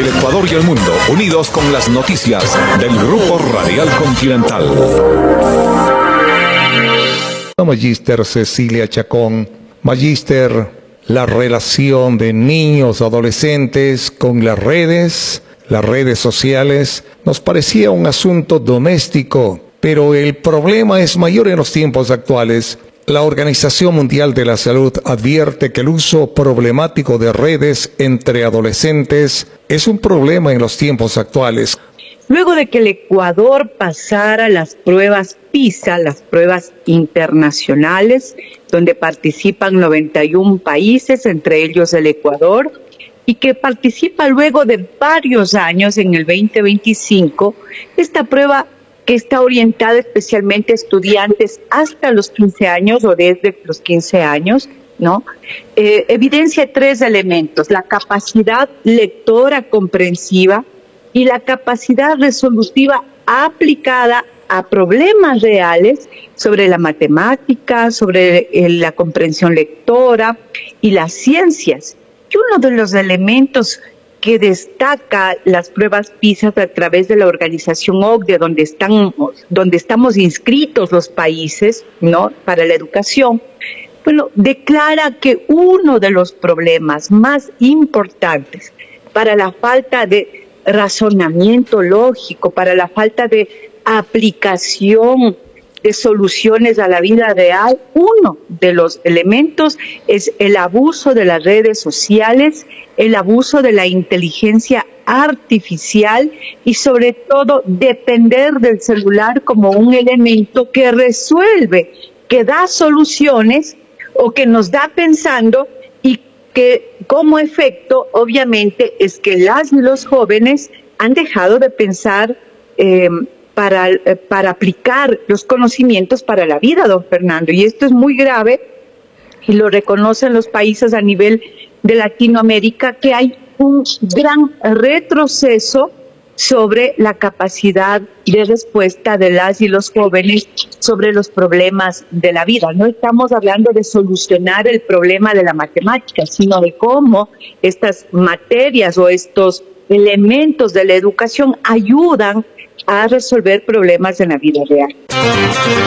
El Ecuador y el mundo, unidos con las noticias del Grupo Radial Continental. Magíster Cecilia Chacón. Magíster, la relación de niños, adolescentes con las redes sociales, nos parecía un asunto doméstico, pero el problema es mayor en los tiempos actuales. La Organización Mundial de la Salud advierte que el uso problemático de redes entre adolescentes es un problema en los tiempos actuales. Luego de que el Ecuador pasara las pruebas PISA, las pruebas internacionales, donde participan 91 países, entre ellos el Ecuador, y que participa luego de varios años en el 2025, esta prueba que está orientada especialmente a estudiantes hasta los 15 años o desde los 15 años, ¿no? Evidencia 3 elementos: la capacidad lectora comprensiva y la capacidad resolutiva aplicada a problemas reales sobre la matemática, sobre la comprensión lectora y las ciencias. Y uno de los elementos que destaca las pruebas PISA a través de la organización OCDE, donde estamos inscritos los países, ¿no?, para la educación, bueno, declara que uno de los problemas más importantes para la falta de razonamiento lógico, para la falta de aplicación de soluciones a la vida real, uno de los elementos es el abuso de las redes sociales, el abuso de la inteligencia artificial y sobre todo depender del celular como un elemento que resuelve, que da soluciones o que nos da pensando, y que como efecto obviamente es que las y los jóvenes han dejado de pensar para aplicar los conocimientos para la vida, don Fernando. Y esto es muy grave y lo reconocen los países a nivel de Latinoamérica, que hay un gran retroceso sobre la capacidad de respuesta de las y los jóvenes sobre los problemas de la vida. No estamos hablando de solucionar el problema de la matemática, sino de cómo estas materias o estos elementos de la educación ayudan a resolver problemas en la vida real.